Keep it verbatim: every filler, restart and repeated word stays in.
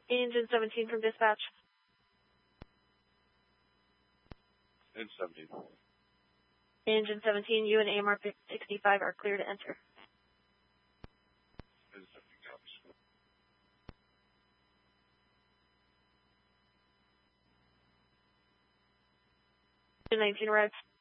Engine seventeen from dispatch. Engine seventeen. Engine seventeen, you and A M R sixty-five are clear to enter. Engine seventeen copies. Engine nineteen arrived.